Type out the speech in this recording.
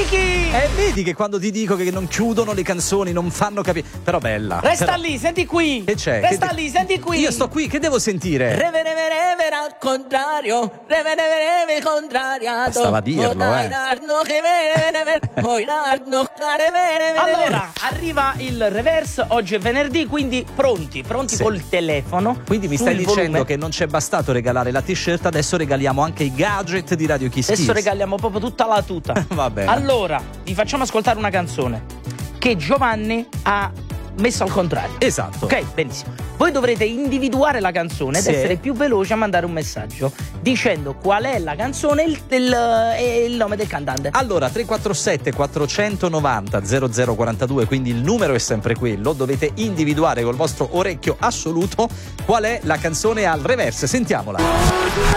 Miki! Vedi che quando ti dico che non chiudono le canzoni, non fanno capire. Però bella. Resta Però... lì, senti qui. Che c'è? Resta lì, senti qui. Io sto qui, che devo sentire? Reve al contrario, reve contrariato. Bastava dirlo, Allora, arriva il reverse, oggi è venerdì, quindi pronti Sì. col telefono. Quindi mi stai sul dicendo volume. che non c'è bastato regalare la t-shirt, adesso regaliamo anche i gadget di Radio Kiss Adesso Kiss. regaliamo proprio tutta la tuta. Va bene. Allora, vi facciamo ascoltare una canzone che Giovanni ha messo al contrario. Esatto. Ok, benissimo. Voi dovrete individuare la canzone ed Sì. essere più veloci a mandare un messaggio dicendo qual è la canzone e il nome del cantante. Allora, 347 490 0042, quindi il numero è sempre quello, dovete individuare col vostro orecchio assoluto qual è la canzone al reverse. Sentiamola.